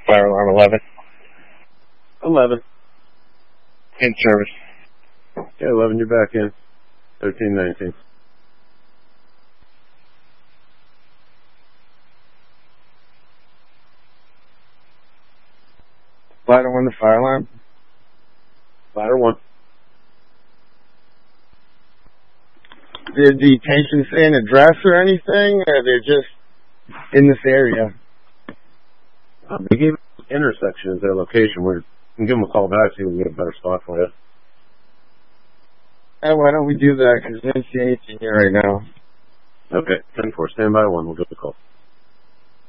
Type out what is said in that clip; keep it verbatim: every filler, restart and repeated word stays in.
fire alarm eleven. eleven. In service. Okay, eleven, you're back in. thirteen nineteen. Ladder one, the fire alarm. Ladder one. Did the patient say an address or anything, or they're just in this area? Um, they gave us intersection as their location. We can give them a call back, see if we can get a better spot for you. Uh, why don't we do that? Because I don't see anything here right now. Okay, ten four, stand by one. We'll get the call.